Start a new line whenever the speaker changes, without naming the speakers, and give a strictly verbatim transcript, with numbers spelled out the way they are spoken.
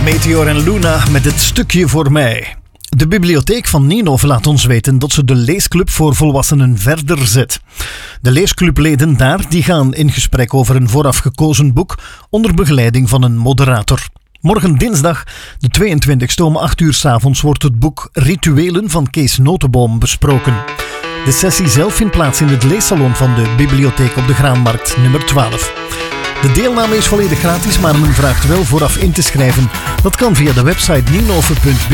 Meteor en Luna met het stukje voor mij. De bibliotheek van Ninove laat ons weten dat ze de leesclub voor volwassenen verder zet. De leesclubleden daar die gaan in gesprek over een vooraf gekozen boek onder begeleiding van een moderator. Morgen dinsdag, de tweeëntwintigste om acht uur 's avonds, wordt het boek Rituelen van Kees Notenboom besproken. De sessie zelf vindt plaats in het leessalon van de bibliotheek op de Graanmarkt nummer twaalf. De deelname is volledig gratis, maar men vraagt wel vooraf in te schrijven. Dat kan via de website ninove punt b e.